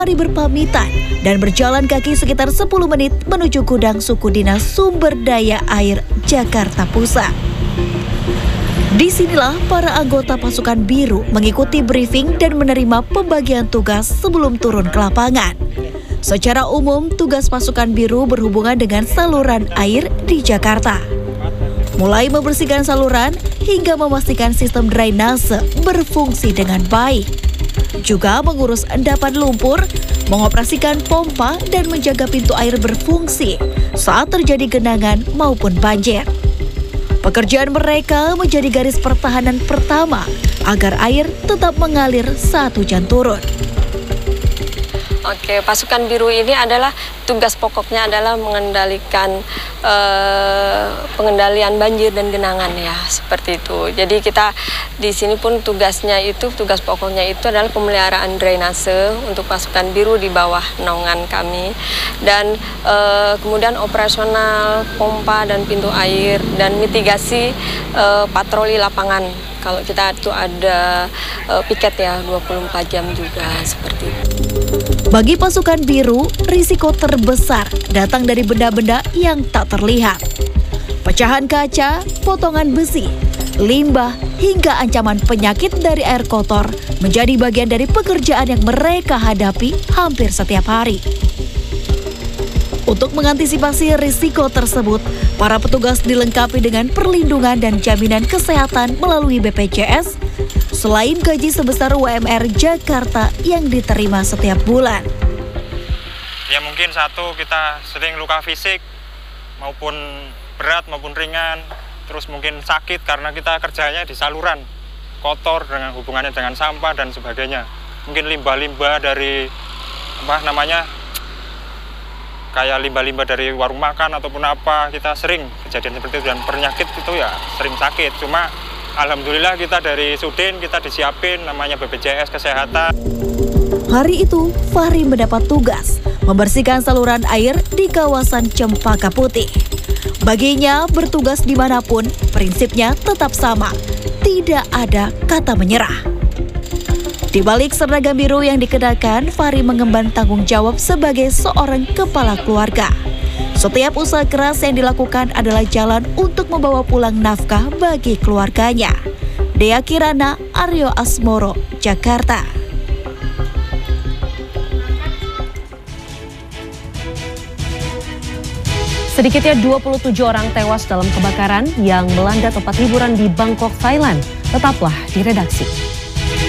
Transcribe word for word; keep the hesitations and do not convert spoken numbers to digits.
Fahri berpamitan dan berjalan kaki sekitar sepuluh menit menuju gudang suku dinas sumber daya air Jakarta Pusat. Disinilah para anggota pasukan biru mengikuti briefing dan menerima pembagian tugas sebelum turun ke lapangan. Secara umum, tugas pasukan biru berhubungan dengan saluran air di Jakarta. Mulai membersihkan saluran hingga memastikan sistem drainase berfungsi dengan baik. Juga mengurus endapan lumpur, mengoperasikan pompa dan menjaga pintu air berfungsi saat terjadi genangan maupun banjir. Pekerjaan mereka menjadi garis pertahanan pertama agar air tetap mengalir saat hujan turun. Oke, pasukan biru ini adalah tugas pokoknya adalah mengendalikan eh, pengendalian banjir dan genangan ya, seperti itu. Jadi kita di sini pun tugasnya itu, tugas pokoknya itu adalah pemeliharaan drainase untuk pasukan biru di bawah naungan kami. Dan eh, kemudian operasional pompa dan pintu air dan mitigasi eh, patroli lapangan. Kalau kita itu ada eh, piket ya dua puluh empat jam juga, seperti itu. Bagi pasukan biru, risiko terbesar datang dari benda-benda yang tak terlihat. Pecahan kaca, potongan besi, limbah, hingga ancaman penyakit dari air kotor menjadi bagian dari pekerjaan yang mereka hadapi hampir setiap hari. Untuk mengantisipasi risiko tersebut, para petugas dilengkapi dengan perlindungan dan jaminan kesehatan melalui B P J S, selain gaji sebesar U M R Jakarta yang diterima setiap bulan. Ya mungkin satu, kita sering luka fisik maupun berat maupun ringan, terus mungkin sakit karena kita kerjanya di saluran kotor dengan hubungannya dengan sampah dan sebagainya. Mungkin limbah-limbah dari apa namanya kayak limbah-limbah dari warung makan ataupun apa, kita sering kejadian seperti itu, dan penyakit itu ya sering sakit. Cuma alhamdulillah kita dari Sudin kita disiapin namanya B P J S kesehatan. Hari itu, Fahri mendapat tugas membersihkan saluran air di kawasan Cempaka Putih. Baginya, bertugas dimanapun, prinsipnya tetap sama. Tidak ada kata menyerah. Di balik seragam biru yang dikenakan, Fahri mengemban tanggung jawab sebagai seorang kepala keluarga. Setiap usaha keras yang dilakukan adalah jalan untuk membawa pulang nafkah bagi keluarganya. Dea Kirana, Aryo Asmoro, Jakarta. Sedikitnya dua puluh tujuh orang tewas dalam kebakaran yang melanda tempat hiburan di Bangkok, Thailand. Tetaplah di redaksi.